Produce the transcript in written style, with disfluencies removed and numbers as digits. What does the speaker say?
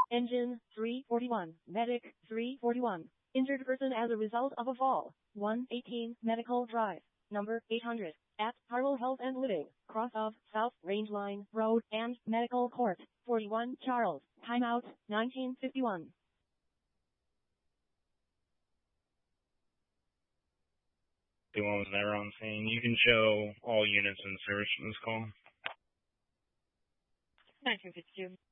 Engine 341, Medic 341. Injured person as a result of a fall. 118 Medical Drive, number 800, at Harwell Health and Living, cross of South Range Line Road and Medical Court, 41 Charles, timeout, 1951. One was never on scene. You can show all units in service from this call. 1952.